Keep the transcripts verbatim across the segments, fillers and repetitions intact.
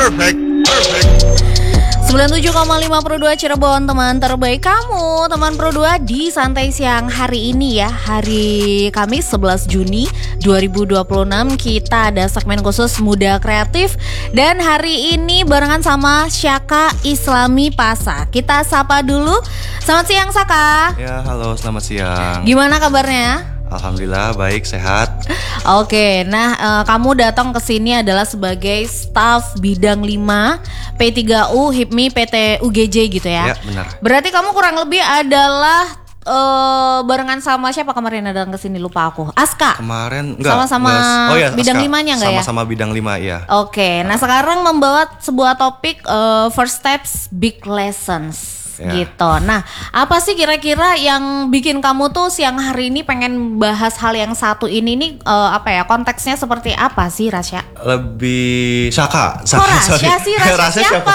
Perfect, perfect. sembilan puluh tujuh koma lima Pro dua Cirebon, teman terbaik kamu. Teman Pro dua di Santai Siang hari ini ya, hari Kamis sebelas Juni dua ribu dua puluh enam. Kita ada segmen khusus Muda Kreatif. Dan hari ini barengan sama Syaka Islami Pasa. Kita sapa dulu. Selamat siang Saka. Ya halo, selamat siang. Gimana kabarnya? Alhamdulillah baik, sehat. Oke, nah uh, kamu datang ke sini adalah sebagai staf bidang lima P tiga U H I P M I P T U G J gitu ya? Ya benar. Berarti kamu kurang lebih adalah uh, barengan sama siapa kemarin datang ke sini, lupa aku. Aska. Kemarin enggak. Sama-sama enggak, oh ya, bidang Aska. limanya enggak ya? Sama-sama bidang lima ya. Oke, nah sekarang membawa sebuah topik uh, First Steps Big Lessons. Ya. Gitu. Nah, apa sih kira-kira yang bikin kamu tuh siang hari ini pengen bahas hal yang satu ini nih uh, apa ya? Konteksnya seperti apa sih, Rasya? Lebih Syaka. Kok Rasya sih? Rasya, Rasya siapa?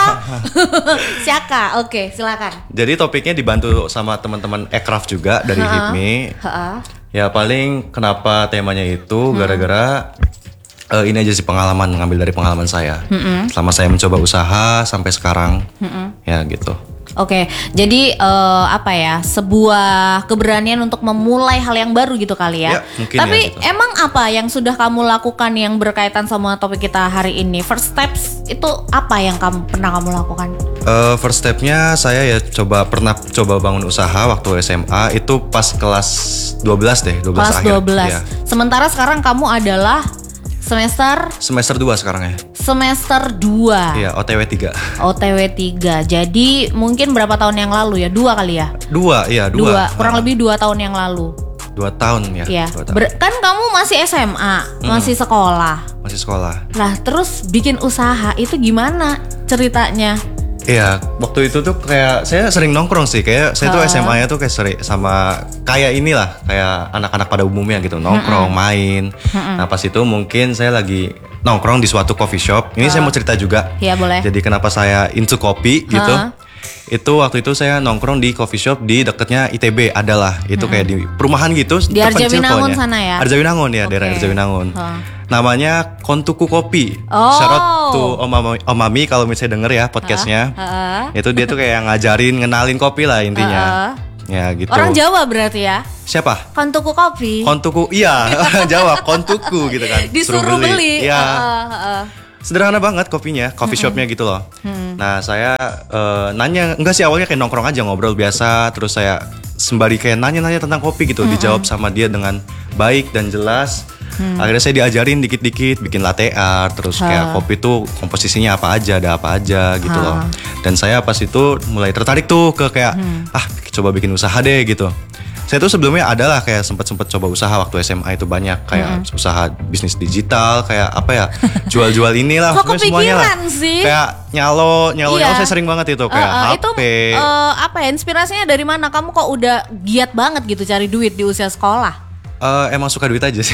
Syaka. Oke, silakan. Jadi topiknya dibantu sama teman-teman Ekraf juga dari H I P M I. Heeh. Ya paling kenapa temanya itu gara-gara uh, ini aja sih pengalaman, ngambil dari pengalaman saya. Mm-mm. Selama saya mencoba usaha sampai sekarang. Mm-mm. Ya gitu. Oke, jadi uh, apa ya, sebuah keberanian untuk memulai hal yang baru gitu kali ya. Ya, mungkin Tapi ya, gitu. emang apa yang sudah kamu lakukan yang berkaitan sama topik kita hari ini? First steps itu apa yang kamu pernah kamu lakukan? Uh, first stepnya saya ya coba pernah coba bangun usaha waktu S M A itu pas kelas dua belas deh, dua belas Kelas akhir. dua belas. Ya. Sementara sekarang kamu adalah semester Semester dua sekarang ya. semester dua. Iya, O T W tiga. O T W tiga. Jadi mungkin berapa tahun yang lalu ya? Dua kali ya? Dua, iya dua. Dua, kurang Ah, lebih dua tahun yang lalu. Dua tahun ya. Iya. Dua tahun. Ber- kan kamu masih S M A, masih sekolah. Masih sekolah. Lah terus bikin usaha itu gimana ceritanya? Iya, waktu itu tuh kayak saya sering nongkrong sih, kayak saya tuh Ha. S M A-nya tuh kayak sering sama kayak inilah, kayak anak-anak pada umumnya gitu, nongkrong, main. Nah, pas itu mungkin saya lagi nongkrong di suatu coffee shop. Ini saya mau cerita juga. Iya, boleh. Jadi kenapa saya into kopi gitu? Ha. Itu waktu itu saya nongkrong di coffee shop di dekatnya I T B adalah itu kayak di perumahan gitu. Di terpencil Arjawinangun pokoknya. sana ya? Arjawinangun ya, Oke. daerah Arjawinangun. Ha. Namanya Kontuku Kopi. Oh. Shout out to Om Mami, Om Mami kalau misalnya denger ya podcastnya. Heeh. Itu dia tuh kayak ngajarin, ngenalin kopi lah intinya. Ya gitu. Orang Jawa berarti ya? Siapa? Kontuku kopi. Kontuku, iya orang Jawa, kontuku gitu kan. Disuruh beli. Iya. Heeh, heeh. Sederhana banget kopinya, coffee shopnya gitu loh. Nah saya eh, nanya, enggak sih awalnya kayak nongkrong aja ngobrol biasa. Terus saya sembari kayak nanya-nanya tentang kopi gitu. Dijawab sama dia dengan baik dan jelas. Akhirnya saya diajarin dikit-dikit bikin latte art. Terus kayak kopi tuh komposisinya apa aja, ada apa aja gitu loh. Dan saya pas itu mulai tertarik tuh ke kayak ah coba bikin usaha deh gitu. Saya tuh sebelumnya adalah kayak sempat-sempat coba usaha waktu S M A itu banyak kayak usaha bisnis digital kayak apa ya jual-jual inilah Kok pokoknya semuanya lah. kepikiran sih? Kayak nyalo nyalo Iya. nyalo saya sering banget itu kayak Eh, eh, H P. Itu eh, apa ya, inspirasinya dari mana? Kamu kok udah giat banget gitu cari duit di usia sekolah? Eh, emang suka duit aja sih.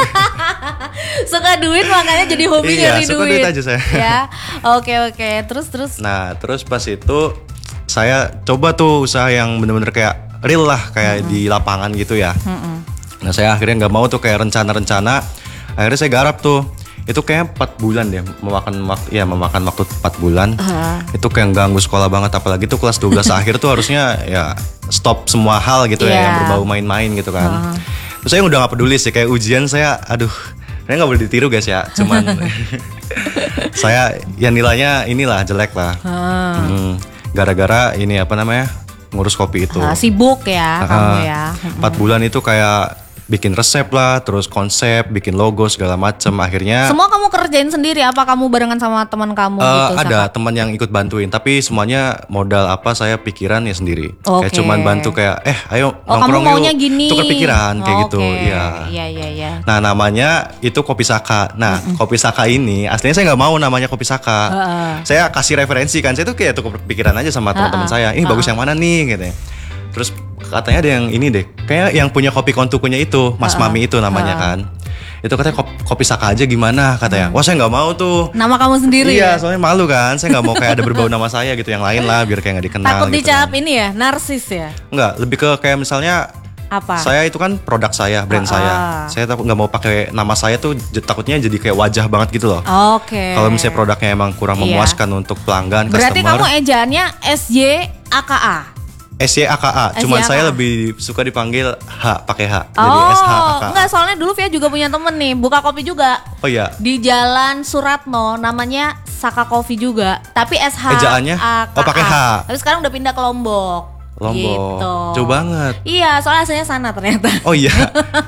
Suka duit makanya jadi hobi Iya, nyari suka duit. duit aja saya. Ya, oke oke. Terus terus. Nah terus pas itu saya coba tuh usaha yang bener-bener kayak real lah kayak di lapangan gitu ya. Nah saya akhirnya nggak mau tuh kayak rencana-rencana. Akhirnya saya garap tuh. Itu kayak empat bulan deh memakan waktu ya memakan waktu empat bulan. Uh. Itu kayak ganggu sekolah banget apalagi tuh kelas dua belas akhir tuh harusnya ya stop semua hal gitu ya Iya. yang berbau main-main gitu kan. Terus saya udah gak peduli sih kayak ujian saya aduh saya nggak boleh ditiru guys ya cuman saya ya nilainya inilah jelek lah. Hmm, gara-gara ini apa namanya ngurus kopi itu. Ah, sibuk ya Ah, kamu ya. Empat bulan itu kayak bikin resep lah, terus konsep, bikin logo segala macem. Akhirnya Semua kamu kerjain sendiri apa kamu barengan sama teman kamu eh, gitu? ada Saka? teman yang ikut bantuin, tapi semuanya modal apa saya pikiran ya sendiri. Kayak Oke. cuman bantu kayak eh ayo Oh, kamu nongkrong maunya yuk. gini. Tukar pikiran kayak Oh, gitu. oke. Iya. Iya iya iya. Nah namanya itu Kopi Saka. Nah Kopi Saka ini aslinya saya nggak mau namanya Kopi Saka. Heeh. Saya kasih referensi kan. Saya tuh kayak tukar pikiran aja sama teman-teman saya. Ini bagus yang mana nih gitu. Terus katanya ada yang ini deh. Kayak yang punya kopi kontukunya itu Mas Mami itu namanya kan. Itu katanya kopi, kopi Saka aja gimana katanya. Wah saya nggak mau tuh. Nama kamu sendiri Iya ya? soalnya malu kan. Saya nggak mau kayak ada berbau nama saya gitu. Yang lain lah biar kayak nggak dikenal Takut gitu dicap kan. ini ya, narsis ya? Enggak, lebih ke kayak misalnya Apa? Saya itu kan produk saya, brand Ah, saya. ah. Saya takut nggak mau pakai nama saya tuh j- takutnya jadi kayak wajah banget gitu loh. Oke. Kalau misalnya produknya emang kurang Iya. memuaskan untuk pelanggan, Berarti customer. kamu ejaannya S Y A K A. S Y A K A, cuman S Y A K A. saya lebih suka dipanggil H, pakai H. Jadi Oh, S H A K A. enggak, soalnya dulu Via juga punya temen nih, buka kopi juga. Oh iya. Di Jalan Suratno, namanya Saka Coffee juga, tapi S H Ejaannya? A K A. Oh, pakai H. Tapi sekarang udah pindah ke Lombok. Lombok. Gitu. Jauh banget. Iya, soalnya aslinya sana ternyata. Oh iya.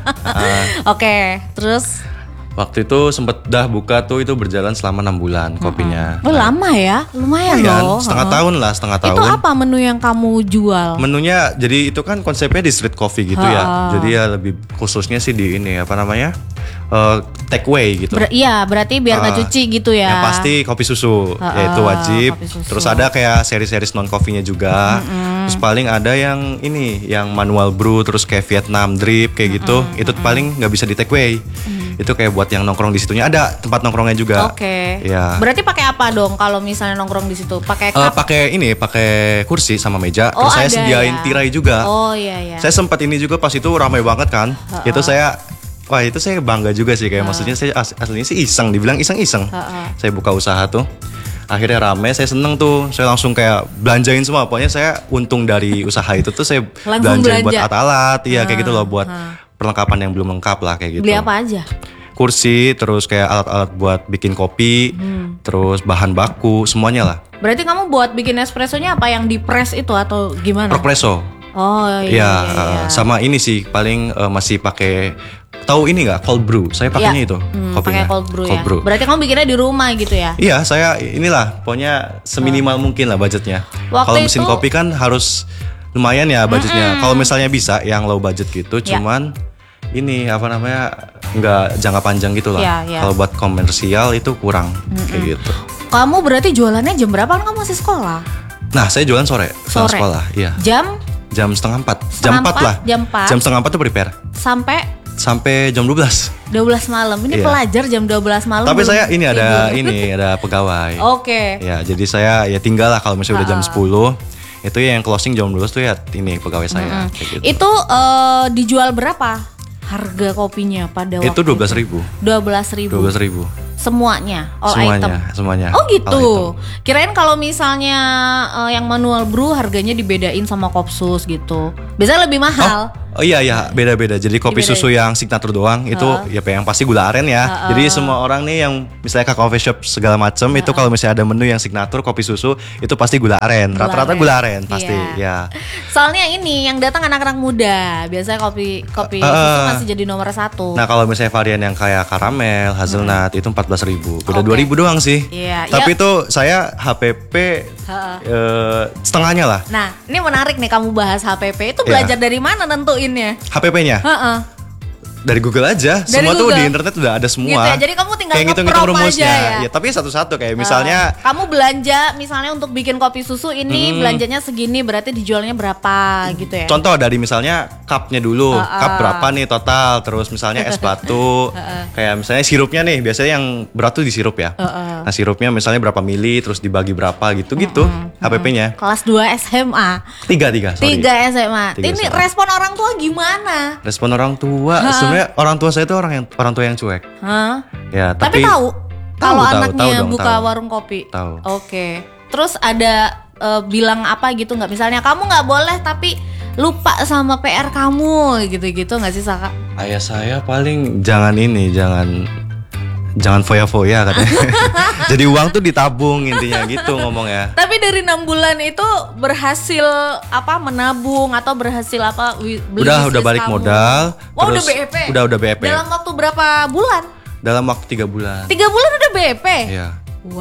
Ah, Oke, terus waktu itu sempet dah buka tuh itu berjalan selama enam bulan kopinya. oh, lama ya, lumayan Lumayan, loh. setengah Heeh. tahun lah, setengah tahun. Itu apa menu yang kamu jual? Menunya jadi itu kan konsepnya di street coffee gitu ya. Ha-ha. Jadi ya lebih khususnya sih di ini apa namanya? Eh, take away gitu. Ber- iya, berarti biar nggak Ah, cuci gitu ya. Yang pasti kopi susu, Ha-ha, yaitu wajib. kopi susu. Terus ada kayak seri-seri non coffee-nya juga. Terus paling ada yang ini, yang manual brew, terus kayak Vietnam drip kayak gitu. Itu paling nggak bisa di take away. Itu kayak buat yang nongkrong di situnya ada tempat nongkrongnya juga. Oke. Ya. Berarti pakai apa dong kalau misalnya nongkrong di situ? Pakai Eh, cup? pakai ini, pakai kursi sama meja. Oh, Terus saya ada sediain ya. tirai juga. Oh iya iya. Saya sempat ini juga pas itu ramai banget kan. Itu saya wah itu saya bangga juga sih kayak maksudnya saya as- aslinya sih iseng, dibilang iseng-iseng. Ha-ha. Saya buka usaha tuh. Akhirnya rame, saya seneng tuh. Saya langsung kayak belanjain semua. Pokoknya saya untung dari usaha itu tuh saya Langsung belanjain buat belanja. alat-alat, iya kayak gitu loh buat ha. perlengkapan yang belum lengkap lah kayak gitu. Beli apa aja? Kursi, terus kayak alat-alat buat bikin kopi, Hmm. terus bahan baku, semuanya lah. Berarti kamu buat bikin espressonya apa yang di press itu atau gimana? Espresso. Oh iya. Ya, iya, iya. eh, sama ini sih paling eh, masih pakai tahu ini nggak cold brew. Saya pakainya Iya. itu Hmm, kopinya. pakai cold brew ya. Berarti kamu bikinnya di rumah gitu ya? Iya, saya inilah pokoknya seminimal mungkin lah budgetnya. Waktu Kalau mesin itu- kopi kan harus lumayan ya budgetnya. Kalau misalnya bisa yang low budget gitu, Ya. cuman ini apa namanya nggak jangka panjang gitu lah. Ya, ya. Kalau buat komersial itu kurang kayak gitu. Kamu berarti jualannya jam berapa kan kamu masih sekolah? Nah, saya jualan sore, setelah Sore. sekolah. Iya, Jam jam setengah empat, Setengah jam empat empat, lah. jam empat. Jam setengah empat tuh prepare sampai sampai jam dua belas. dua belas malam. Ini Iya. pelajar jam dua belas malam. Tapi belum saya ini ada tidur. ini ada pegawai. Oke. Ya, jadi saya ya tinggal lah kalau misalnya udah jam Ah. sepuluh. Itu ya yang closing jam dua belas tuh ya ini pegawai saya kayak gitu. Itu eh, dijual berapa? Harga kopinya pada waktu Itu dua belas ribu. dua belas ribu. Dua belas ribu. Semuanya, all Semuanya, item. semuanya. Oh all gitu. item. Kirain kalau misalnya eh, yang manual brew harganya dibedain sama Kopsus gitu. Biasanya lebih mahal. Oh iya iya beda-beda. Jadi kopi Dibedain. susu yang signature doang itu ya yang pasti gula aren ya. Jadi semua orang nih yang misalnya ke coffee shop segala macam itu kalau misalnya ada menu yang signature kopi susu itu pasti gula aren. Gula Rata-rata aren. gula aren pasti Iya. ya. Soalnya ini yang datang anak-anak muda. Biasanya kopi kopi Eh, susu eh. masih jadi nomor satu. Nah kalau misalnya varian yang kayak karamel, hazelnut itu empat belas ribu. Beda Oke. dua ribu doang sih. Iya, Tapi ya. itu saya H P P Heeh. eh, setengahnya lah. Nah, ini menarik nih kamu bahas H P P. Itu Iya. belajar dari mana nentuinnya? H P P-nya Heeh. dari Google aja. Dari Semua tuh Google. di internet udah ada semua. Gitu ya, jadi kamu tinggal kayak ngitung-ngitung nge-prompt rumusnya. aja ya? Ya, tapi satu-satu kayak misalnya Eh, kamu belanja misalnya untuk bikin kopi susu ini Hmm. belanjanya segini berarti dijualnya berapa gitu ya? contoh dari misalnya cupnya dulu, Uh-uh. cup berapa nih total, terus misalnya es batu, kayak misalnya sirupnya nih, biasanya yang berat tuh di sirup ya. Uh-uh. Nah sirupnya misalnya berapa mili, terus dibagi berapa gitu-gitu, H P P-nya. Kelas dua S M A. Tiga tiga, sorry. tiga S M A. Tiga Ini S M A. respon orang tua gimana? Respon orang tua, sebenarnya orang tua saya itu orang yang orang tua yang cuek. Hah? Ya, Tapi, tapi, tahu kalau tahu, anaknya tahu dong, buka tahu. warung kopi. Tahu. Oke. Terus ada eh, bilang apa gitu nggak? Misalnya kamu nggak boleh tapi lupa sama P R kamu gitu-gitu nggak sih Saka? Ayah saya paling jangan ini, jangan jangan foya-foya katanya. Jadi uang tuh ditabung intinya gitu ngomongnya. Tapi dari enam bulan itu berhasil apa menabung atau berhasil apa wi- beli Udah bisnis udah balik kamu? modal, Wah, udah terus B E P. udah udah B E P. Dalam waktu berapa bulan? Dalam waktu tiga bulan. Tiga bulan udah B E P. Iya.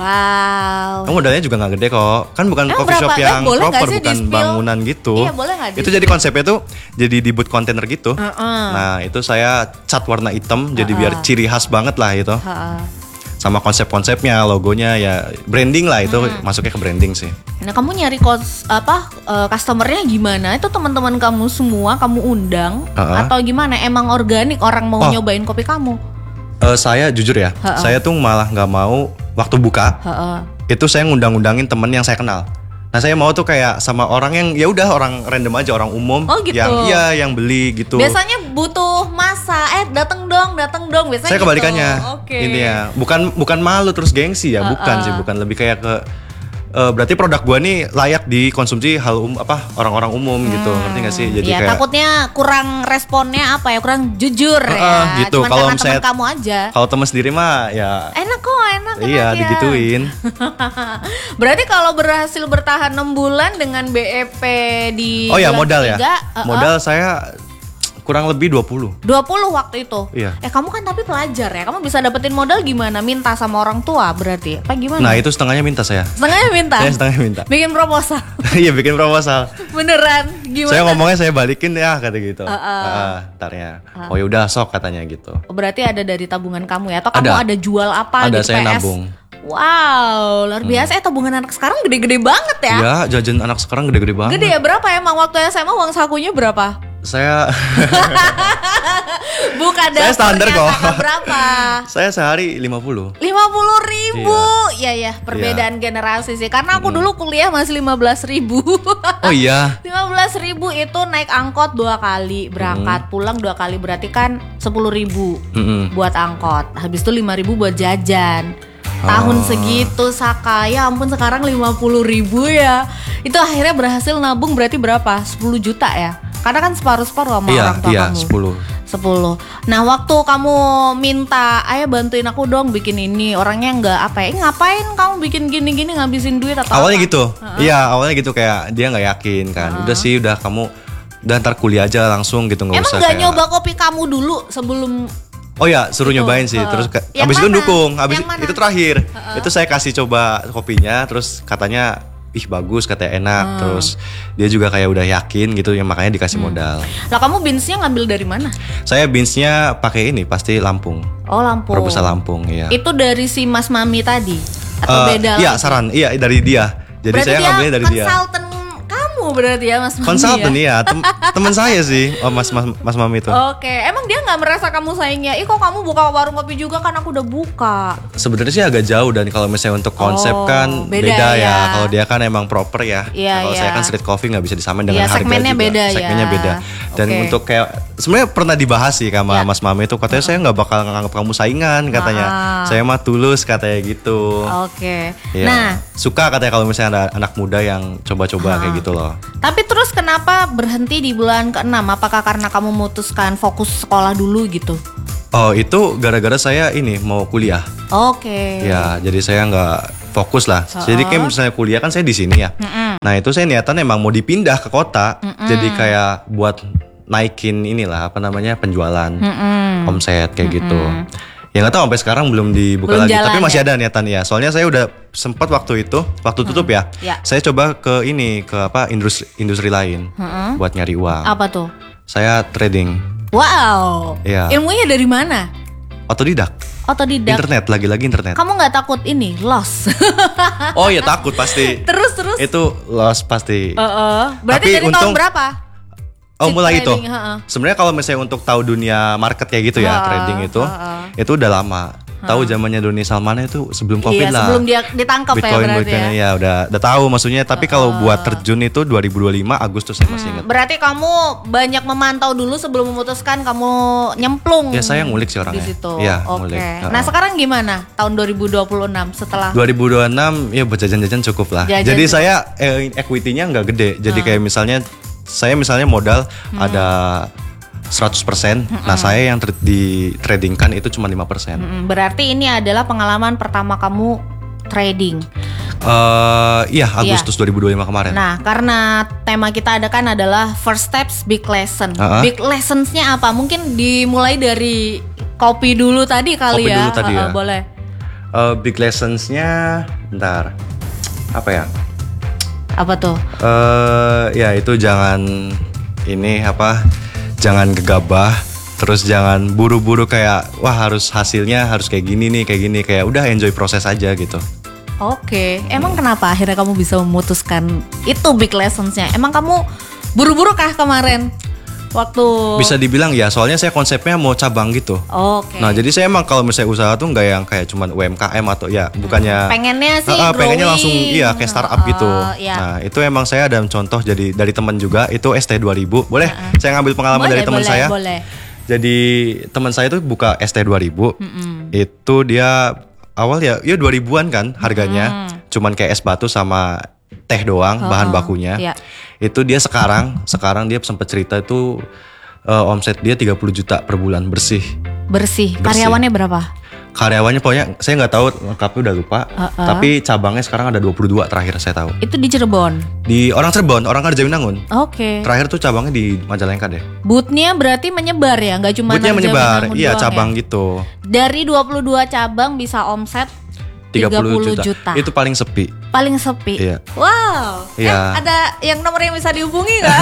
Wow. Kamu modalnya juga nggak gede kok. Kan bukan Emang coffee shop berapa? Eh, yang boleh nggak proper, sih bukan di-spill? bangunan gitu. Iya, boleh nggak Itu di-spill? jadi konsepnya tuh jadi di boot kontainer gitu. Heeh. Nah, itu saya cat warna hitam jadi biar ciri khas banget lah itu. Heeh. Sama konsep-konsepnya, logonya ya branding lah itu masuknya ke branding sih. Nah, kamu nyari kos apa eh, customernya gimana? Itu teman-teman kamu semua kamu undang Heeh. atau gimana? Emang organik orang mau Oh. nyobain kopi kamu? Eh, saya jujur ya, Ha-ha. saya tuh malah nggak mau waktu buka Heeh. itu saya ngundang-undangin temen yang saya kenal. Nah saya mau tuh kayak sama orang yang ya udah orang random aja, orang umum Oh, gitu. yang iya yang beli gitu. Biasanya butuh masa, eh dateng dong, dateng dong. Biasanya Saya kebalikannya. Gitu. Oke. Intinya bukan bukan malu terus gengsi ya, Uh, bukan uh. sih, bukan lebih kayak ke eh, berarti produk gua nih layak dikonsumsi hal um, apa orang-orang umum gitu, ngerti gak sih? Jadi ya, kayak takutnya kurang responnya apa ya, kurang jujur Uh, ya. uh, gitu. Cuman Kalau karena misalnya- teman kamu aja. kalau temen sendiri mah ya Enak kok, enak, enak iya ya. digituin. Berarti kalau berhasil bertahan enam bulan dengan B E P di Oh ya bulan modal ya. ketiga, uh-uh, Modal saya kurang lebih dua puluh. dua puluh waktu itu. Iya. Eh kamu kan tapi pelajar ya. Kamu bisa dapetin modal gimana? Minta sama orang tua berarti. Apa gimana? Nah itu setengahnya minta saya. Setengahnya minta. Saya setengahnya minta. Bikin proposal. Iya bikin proposal. Beneran? Gimana? Saya ngomongnya saya balikin ya kata gitu. Uh, uh. Uh, ntarnya. Oh ya udah sok katanya gitu. Berarti ada dari tabungan kamu ya? Atau kamu Ada. ada jual apa Ada, gitu? saya P S? nabung. Wow, luar biasa. Eh tabungan anak sekarang gede-gede banget ya? Ya jajan anak sekarang gede-gede banget. Gede ya, berapa emang waktu S M A uang sakunya berapa? Saya Bukan Saya standar dapurnya kok. kakak berapa? saya sehari lima puluh. lima puluh ribu. Iya ya, perbedaan generasi sih. Karena aku dulu kuliah masih lima belas ribu. Oh iya. lima belas ribu itu naik angkot dua kali, berangkat pulang dua kali, berarti kan sepuluh ribu Mm-mm. buat angkot. Habis itu lima ribu buat jajan. Tahun Oh. segitu Saka, ya ampun sekarang lima puluh ribu ya. Itu akhirnya berhasil nabung berarti berapa? sepuluh juta ya? Karena kan separuh-separuh sama Iya, orang tua iya, kamu. sepuluh. sepuluh. Nah waktu kamu minta, ayah bantuin aku dong bikin ini, orangnya nggak apa ya, "Eh, ngapain kamu bikin gini-gini ngabisin duit atau Awalnya apa?" gitu. Iya, awalnya gitu kayak dia nggak yakin kan. Udah sih, udah kamu udah ntar kuliah aja langsung gitu, nggak Emang usah nggak kayak. nyoba kopi kamu dulu sebelum? Oh ya, suruh Itu, nyobain sih. uh. Terus ke- Yang abis itu mana? dukung. Abis Yang mana? itu terakhir. Itu saya kasih coba kopinya, terus katanya ih bagus, katanya enak. Terus dia juga kayak udah yakin gitu, ya makanya dikasih modal. Lah kamu beansnya ngambil dari mana? Saya beansnya pakai ini pasti Lampung. Oh Lampung. Proposal Lampung, iya. Itu dari si Mas Mami tadi atau Eh, beda? Iya, lagi? saran. Iya, dari dia. Jadi Berarti saya dia ngambilnya dari dia. konsultan kamu berarti ya Mas Mami Konsultan ya? iya, tem- teman saya sih. Oh, Mas Mas Mas Mami itu. Oke, emang dia nggak merasa kamu saingnya? Ih kok kamu buka warung kopi juga, kan aku udah buka. Sebenarnya sih agak jauh, dan kalau misalnya untuk konsep Oh, kan beda beda, ya. ya. Kalau dia kan emang proper ya. Iya, Nah, kalau iya. saya kan street coffee nggak bisa disamain dengan Iya, harga segmennya juga. beda ya. Segmennya beda. Dan Oke. untuk kayak sebenarnya pernah dibahas sih sama Ya. Mas Mami itu, katanya saya nggak bakal nganggap kamu saingan katanya. Ah. Saya mah tulus katanya gitu. Oke. Iya. Nah, Suka katanya kalau misalnya ada anak muda yang coba-coba kayak gitu loh. tapi terus kenapa berhenti di bulan keenam? Apakah karena kamu memutuskan fokus sekolah dulu gitu? Oh itu gara-gara saya ini mau kuliah. Oke. Ya, jadi saya nggak fokus lah. Jadi kayak misalnya kuliah kan saya di sini ya. Nah itu saya niatan emang mau dipindah ke kota. Jadi kayak buat naikin inilah apa namanya penjualan, omset kayak gitu. Ya nggak tahu sampai sekarang belum dibuka Belum lagi. jalan Tapi masih ya? ada niatan ya. Soalnya saya udah sempat waktu itu, waktu tutup ya. Ya. Saya coba ke ini ke apa industri industri lain buat nyari uang. Apa tuh? Saya trading, Wow. Iya. Ilmunya dari mana? otodidak, Otodidak. internet lagi-lagi internet. Kamu nggak takut ini loss? Oh ya takut pasti. terus terus. Itu loss pasti. Heeh. Berarti Tapi dari tahun untung- berapa? Oh si mulai itu. trading, heeh. Sebenarnya kalau misalnya untuk tahu dunia market kayak gitu ya, Heeh, trading itu, heeh. itu udah lama. Tahu zamannya Doni Salman itu sebelum Covid Iya, lah. sebelum dia ditangkap ya Bitcoin, berarti Bitcoin ya. ya udah udah tahu maksudnya. Tapi kalau buat terjun itu dua ribu dua puluh lima Agustus saya masih ingat. Berarti kamu banyak memantau dulu sebelum memutuskan kamu nyemplung. Ya saya ngulik sih orangnya. Di situ. Iya, Oke. ngulik. Heeh. Nah, sekarang gimana? Tahun dua ribu dua puluh enam setelah dua ribu dua puluh enam ya buat jajan-jajan cukup lah. Jajan Jadi cukup. saya eh, equity-nya nggak gede. Jadi kayak misalnya saya misalnya modal ada seratus persen. Nah, saya yang tra- di tradingkan itu cuma lima persen. Mm, berarti ini adalah pengalaman pertama kamu trading. Eh, iya, Agustus dua ribu dua puluh lima kemarin. Nah, karena tema kita ada kan adalah first steps big lesson. Uh-uh. Big lessons-nya apa? Mungkin dimulai dari kopi dulu tadi kali Kopi ya. dulu tadi Uh-uh, ya. Boleh. Eh, big lessons-nya bentar. Apa ya? Apa tuh? Eh, ya itu jangan ini apa? Jangan gegabah, terus jangan buru-buru kayak wah harus hasilnya harus kayak gini nih, kayak gini, kayak udah enjoy proses aja gitu. Oke, emang kenapa akhirnya kamu bisa memutuskan itu big lessons-nya? Emang kamu buru-buru kah kemarin? waktu? Bisa dibilang ya, soalnya saya konsepnya mau cabang gitu. Oke. Nah jadi saya emang kalau misalnya usaha tuh nggak yang kayak cuman U M K M atau ya bukannya Pengennya sih Ah, ah, pengennya growing. langsung iya kayak startup gitu. Oh, iya. Nah itu emang saya ada contoh jadi dari teman juga itu S T dua ribu. Boleh saya ngambil pengalaman Boleh, dari teman boleh, saya. boleh. Jadi teman saya tuh buka S T dua ribu. Itu dia awal ya ya dua ribuan kan harganya. Cuman kayak es batu sama teh doang bahan bakunya. iya. Itu dia sekarang sekarang dia sempat cerita itu eh, omset dia tiga puluh juta per bulan bersih. Bersih. Bersih. Karyawannya berapa? Karyawannya pokoknya saya nggak tahu lengkapnya udah lupa. Uh-uh. Tapi cabangnya sekarang ada dua puluh dua terakhir saya tahu. Itu di Cirebon. Di orang Cirebon, orang Karjawinangun. Oke. Terakhir tuh cabangnya di Majalengka deh. Bootnya berarti menyebar ya, nggak cuma Bootnya menyebar, Arjawinangun iya doang cabang ya? gitu. Dari dua puluh dua cabang bisa omset tiga puluh juta. juta. Itu paling sepi. Paling sepi. Iya. Wow. Iya. Eh, ada yang nomor yang bisa dihubungi nggak?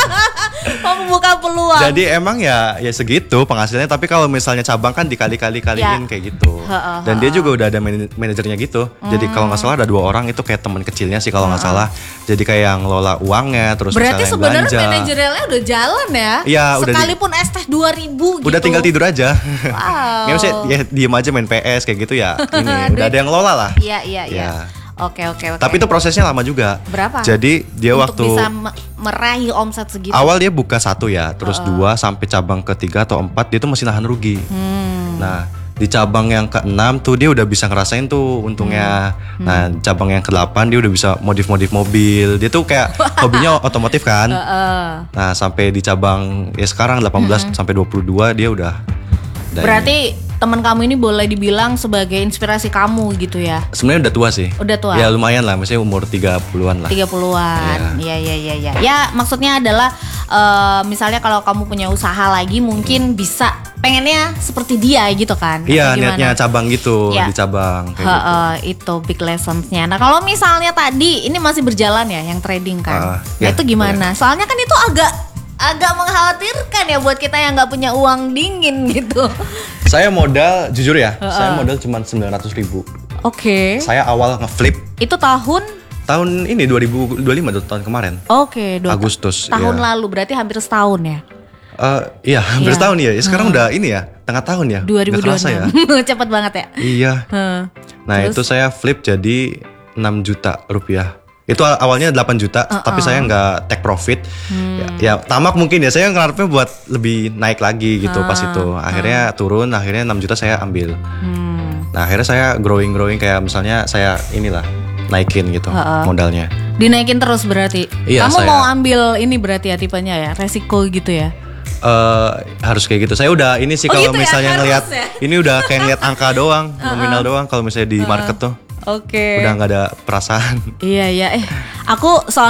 Mau membuka peluang. Jadi emang ya ya segitu penghasilannya, tapi kalau misalnya cabang kan dikali-kali kaliin Ya. kayak gitu. Ha-ha, Dan dia juga udah ada man- manajernya gitu. Jadi kalau nggak salah ada dua orang itu kayak teman kecilnya sih kalau nggak salah. Jadi kayak yang ngelola uangnya terus Berarti misalnya yang sebenarnya belanja. manajerialnya udah jalan ya? Iya, udah di- Sekalipun es teh dua ribu gitu. Udah tinggal tidur aja. Wow. Nggak usah ya diem aja main P S kayak gitu ya. Ini udah ada yang ngelola lah. Iya, iya, iya. Ya. Oke, oke, oke. Tapi itu prosesnya lama juga. Berapa? Jadi dia Untuk waktu bisa me- meraih omset segitu. awal dia buka satu ya, terus dua sampai cabang ketiga atau empat dia tuh masih nahan rugi. Hmm. Nah di cabang yang keenam tuh dia udah bisa ngerasain tuh untungnya. Hmm. Nah cabang yang kedelapan dia udah bisa modif-modif mobil. Dia tuh kayak hobinya otomotif kan. Heeh. Nah sampai di cabang ya sekarang delapan belas sampai dua puluh dua dia udah. udah ini. Berarti teman kamu ini boleh dibilang sebagai inspirasi kamu gitu ya? Sebenarnya udah tua sih. Udah tua? Ya lumayan lah, maksudnya umur tiga puluhan lah. tiga puluhan. Iya, iya, iya, iya. Ya, maksudnya adalah eh, misalnya kalau kamu punya usaha lagi mungkin bisa pengennya seperti dia gitu kan? Iya, Atau gimana? niatnya cabang gitu, Iya. di cabang kayak gitu. Heeh, itu big lessons-nya. Nah, kalau misalnya tadi ini masih berjalan ya yang trading kan. Ah, nah, ya, itu gimana? Soalnya kan itu agak agak mengkhawatirkan ya buat kita yang nggak punya uang dingin gitu. Saya modal, jujur ya, saya modal cuma sembilan ratus ribu. Oke. Saya awal ngeflip Itu tahun tahun ini dua ribu dua puluh lima tuh, tahun kemarin. Oke, dua Agustus, tahun iya. lalu berarti hampir setahun ya. Eh, iya, hampir Iya. setahun ya. Ya, sekarang udah ini ya, tengah tahun ya. dua ribu dua Nggak puluh kerasa enam. ya. Cepet banget ya. Iya. Heeh. Nah, Terus? itu saya flip jadi enam juta rupiah. Itu awalnya delapan juta, tapi saya nggak take profit. Hmm. Ya, ya tamak mungkin ya. Saya ngarepnya buat lebih naik lagi gitu pas itu. Akhirnya turun, akhirnya enam juta saya ambil. Hmm. Nah, akhirnya saya growing-growing kayak misalnya saya inilah naikin gitu modalnya. Dinaikin terus berarti. Iya, Kamu saya- mau ambil ini berarti ya tipenya ya, resiko gitu ya. Eh harus kayak gitu. Saya udah ini sih Oh, kalau gitu ya? misalnya Harus ngelihat ya? ini udah kayak ngeliat angka doang, nominal doang kalau misalnya di market tuh Oke. udah nggak ada perasaan. Iya, iya. Eh, aku soal